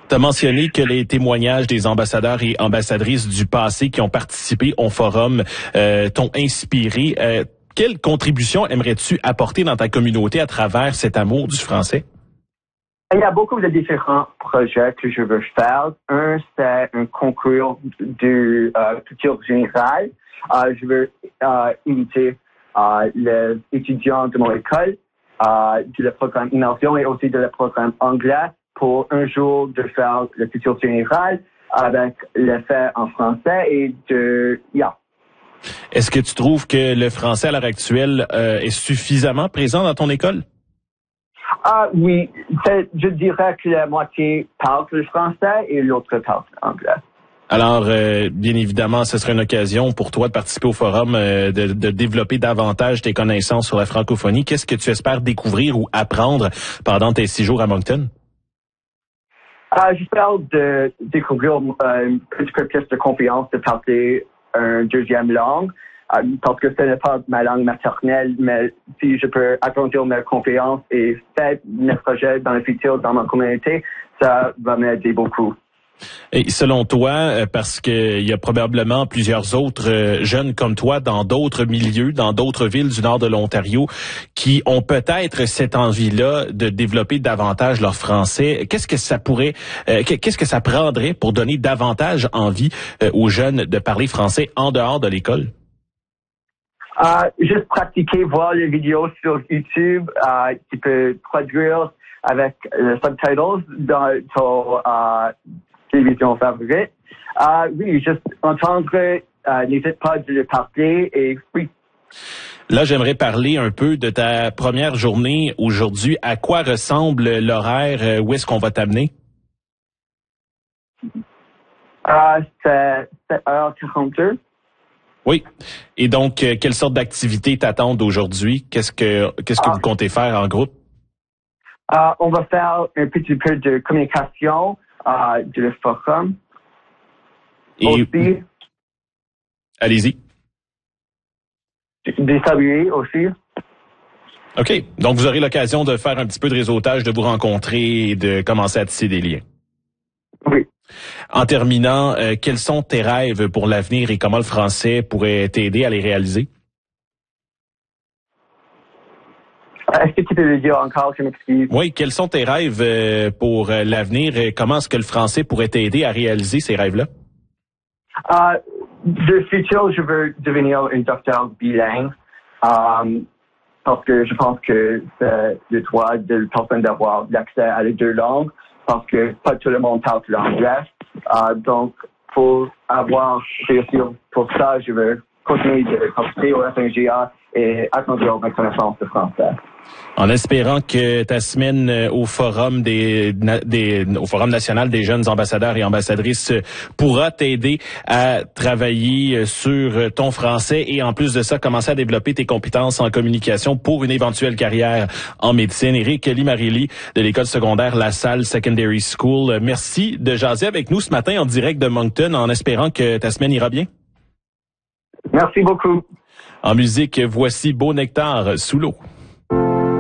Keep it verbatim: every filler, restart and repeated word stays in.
Tu as mentionné que les témoignages des ambassadeurs et ambassadrices du passé qui ont participé au forum euh, t'ont inspiré. Euh, quelle contribution aimerais-tu apporter dans ta communauté à travers cet amour du français? Il y a beaucoup de différents projets que je veux faire. Un, c'est un concours de euh, culture générale. Euh, je veux euh, inviter euh, les étudiants de mon école, euh, du programme immersion et aussi de le programme anglais pour un jour de faire la culture générale avec les faits en français et de... Yeah. Est-ce que tu trouves que le français à l'heure actuelle euh, est suffisamment présent dans ton école? Ah oui, je dirais que la moitié parle le français et l'autre parle l'anglais. Alors, euh, bien évidemment, ce serait une occasion pour toi de participer au forum, euh, de, de développer davantage tes connaissances sur la francophonie. Qu'est-ce que tu espères découvrir ou apprendre pendant tes six jours à Moncton? Euh, j'espère de découvrir euh, un petit peu plus de confiance de parler une deuxième langue, euh, parce que ce n'est pas ma langue maternelle, mais si je peux agrandir ma confiance et faire mes projets dans le futur dans ma communauté, ça va m'aider beaucoup. Et selon toi, parce qu'il y a probablement plusieurs autres jeunes comme toi dans d'autres milieux, dans d'autres villes du nord de l'Ontario, qui ont peut-être cette envie-là de développer davantage leur français, qu'est-ce que ça pourrait, euh, qu'est-ce que ça prendrait pour donner davantage envie euh, aux jeunes de parler français en dehors de l'école? Euh, juste pratiquer, voir les vidéos sur YouTube, euh, tu peux traduire avec les subtitles dans ton euh, télévision favorite. Euh, oui, juste entendre, euh, n'hésite pas de le parler et oui. Là, j'aimerais parler un peu de ta première journée aujourd'hui. À quoi ressemble l'horaire? Où est-ce qu'on va t'amener? Euh, c'est sept heures quarante-deux. Oui. Et donc, euh, quelle sorte d'activités t'attendent aujourd'hui? Qu'est-ce que qu'est-ce que ah. vous comptez faire en groupe? Euh, on va faire un petit peu de communication euh, du forum. Et aussi. Allez-y. Des saluer aussi. OK. Donc, vous aurez l'occasion de faire un petit peu de réseautage, de vous rencontrer et de commencer à tisser des liens. Oui. En terminant, euh, quels sont tes rêves pour l'avenir et comment le français pourrait t'aider à les réaliser? Est-ce que tu peux le dire encore, je m'excuse? Oui, quels sont tes rêves euh, pour euh, l'avenir et comment est-ce que le français pourrait t'aider à réaliser ces rêves-là? Uh, de futur, je veux devenir un docteur bilingue um, parce que je pense que c'est le droit de la personne d'avoir l'accès à les deux langues parce que pas tout le monde parle l'anglais. Uh, donc, pour avoir réussi pour ça, je veux continuer de participer au F N G A et agrandir ma connaissance de français. En espérant que ta semaine au forum des, des au forum national des jeunes ambassadeurs et ambassadrices pourra t'aider à travailler sur ton français et en plus de ça, commencer à développer tes compétences en communication pour une éventuelle carrière en médecine. Éric Limarilli de l'école secondaire La Salle Secondary School, merci de jaser avec nous ce matin en direct de Moncton en espérant que ta semaine ira bien. Merci beaucoup. En musique, voici Beau Nectar sous l'eau.